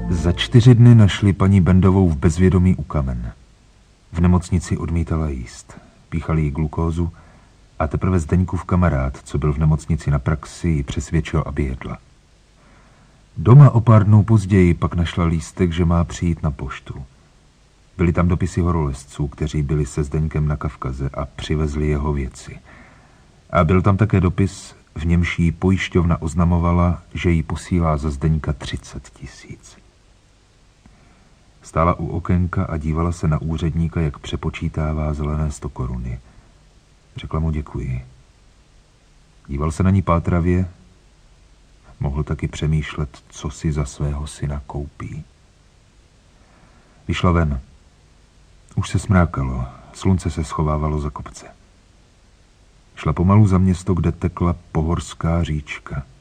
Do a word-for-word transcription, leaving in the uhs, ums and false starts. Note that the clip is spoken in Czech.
Za čtyři dny našli paní Bendovou v bezvědomí u kamen. V nemocnici odmítala jíst. Píchali jí glukózu a teprve Zdeňkův kamarád, co byl v nemocnici na praxi, ji přesvědčil, aby jedla. Doma o pár dnů později pak našla lístek, že má přijít na poštu. Byly tam dopisy horolezců, kteří byli se Zdeňkem na Kavkaze a přivezli jeho věci. A byl tam také dopis, v němž jí pojišťovna oznamovala, že jí posílá za Zdeňka třicet tisíc. Stála u okénka a dívala se na úředníka, jak přepočítává zelené sto koruny. Řekla mu děkuji. Díval se na ní pátravě. Mohl taky přemýšlet, co si za svého syna koupí. Vyšla ven. Už se smrákalo, slunce se schovávalo za kopce. Šla pomalu za město, kde tekla pohorská říčka.